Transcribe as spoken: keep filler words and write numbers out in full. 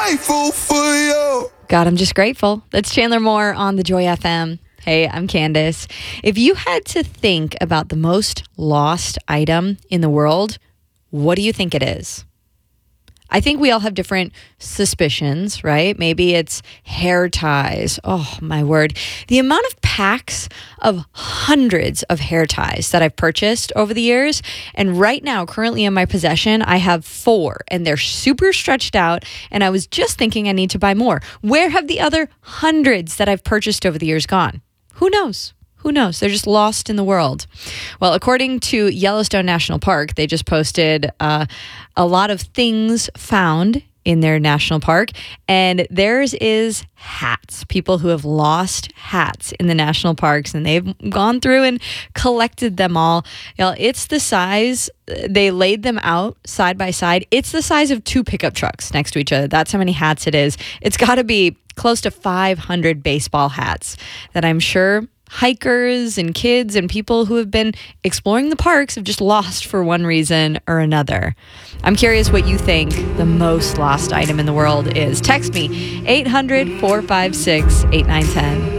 grateful for you. God, I'm just grateful. That's Chandler Moore on the Joy F M. Hey, I'm Candace. If you had to think about the most lost item in the world, what do you think it is? I think we all have different suspicions, right? Maybe it's hair ties. Oh, my word. The amount of packs of hundreds of hair ties that I've purchased over the years. And right now, currently in my possession, I have four and they're super stretched out. And I was just thinking I need to buy more. Where have the other hundreds that I've purchased over the years gone? Who knows? Who knows? They're just lost in the world. Well, according to Yellowstone National Park, they just posted uh, a lot of things found in their national park, and theirs is hats. People who have lost hats in the national parks, and they've gone through and collected them all. You know, it's the size, they laid them out side by side. It's the size of two pickup trucks next to each other. That's how many hats it is. It's got to be close to five hundred baseball hats that I'm sure hikers and kids and people who have been exploring the parks have just lost for one reason or another. I'm curious what you think the most lost item in the world is. Text me, eight hundred, four five six, eight nine one zero.